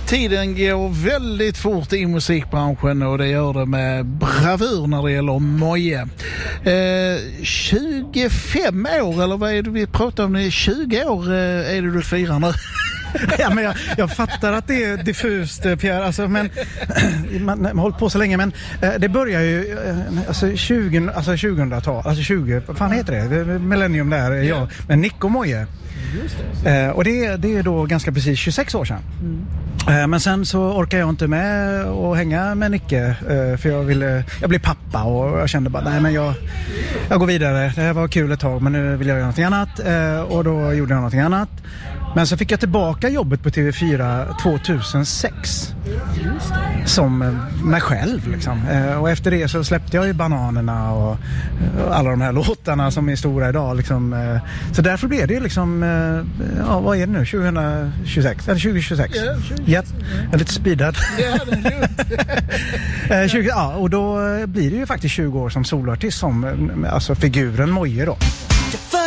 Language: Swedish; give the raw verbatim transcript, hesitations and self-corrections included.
Tiden går väldigt fort i musikbranschen och det gör det med bravur när det gäller Moje. Eh, tjugofem år, eller vad är det vi pratar om? tjugo år eh, är det du firar nu. Ja, men jag, jag fattar att det är diffust, Pierre, alltså, men man har hållit på så länge, men eh, det börjar ju eh, alltså, tjugo, alltså tjugohundratal, alltså tjugo, vad fan heter det? det millennium där, yeah. Ja, men Nick och Moje. Just det. Eh, och det, det är då ganska precis tjugosex år sedan. Mm. Eh, men sen så orkar jag inte med att hänga med Nicke, eh, för jag ville, jag blev pappa och jag kände bara, nej men jag, jag går vidare, det här var kul ett tag men nu vill jag göra någonting annat, eh, och då gjorde jag någonting annat. Men så fick jag tillbaka jobbet på T V fyra tjugohundrasex som mig själv liksom. Och efter det så släppte jag ju Bananerna och alla de här låtarna som är stora idag liksom. Så därför blev det liksom, ja, vad är det nu? tjugohundratjugosex eller tjugohundratjugosex? Ja, ja, jag är lite speedad. Ja, tjugo, ja, och då blir det ju faktiskt tjugo år som solartist som alltså figuren Moje då.